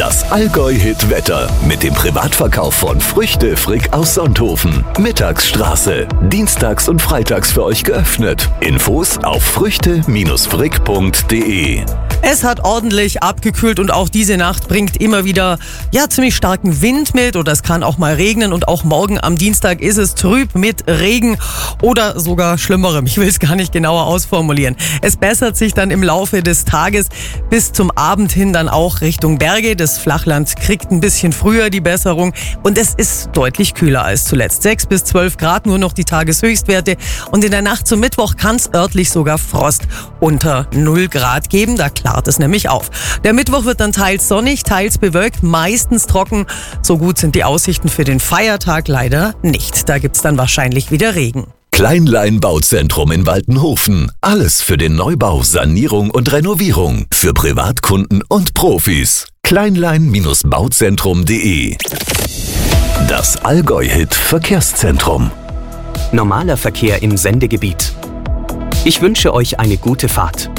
Das Allgäu-Hit-Wetter mit dem Privatverkauf von Früchte Frick aus Sonthofen. Mittagsstraße. Dienstags und freitags für euch geöffnet. Infos auf früchte-frick.de. Es hat ordentlich abgekühlt und auch diese Nacht bringt immer wieder ziemlich starken Wind mit oder es kann auch mal regnen und auch morgen am Dienstag ist es trüb mit Regen oder sogar Schlimmerem. Ich will es gar nicht genauer ausformulieren. Es bessert sich dann im Laufe des Tages bis zum Abend hin dann auch Richtung Berge. Das Flachland kriegt ein bisschen früher die Besserung und es ist deutlich kühler als zuletzt. 6 bis 12 Grad nur noch die Tageshöchstwerte und in der Nacht zum Mittwoch kann es örtlich sogar Frost unter 0 Grad geben. Da klart es nämlich auf. Der Mittwoch wird dann teils sonnig, teils bewölkt, meistens trocken. So gut sind die Aussichten für den Feiertag leider nicht. Da gibt's dann wahrscheinlich wieder Regen. Kleinlein Bauzentrum in Waltenhofen. Alles für den Neubau, Sanierung und Renovierung. Für Privatkunden und Profis. Kleinlein-bauzentrum.de. Das Allgäu-Hit Verkehrszentrum. Normaler Verkehr im Sendegebiet. Ich wünsche euch eine gute Fahrt.